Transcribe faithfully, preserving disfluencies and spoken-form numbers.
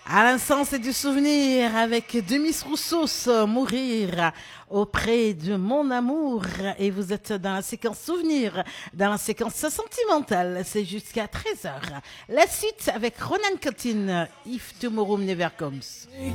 À l'instant, c'est du souvenir avec Demis Roussos, Mourir auprès de mon amour. Et vous êtes dans la séquence souvenir, dans la séquence sentimentale. C'est jusqu'à treize heures. La suite avec Ronan Cottin, If Tomorrow Never Comes.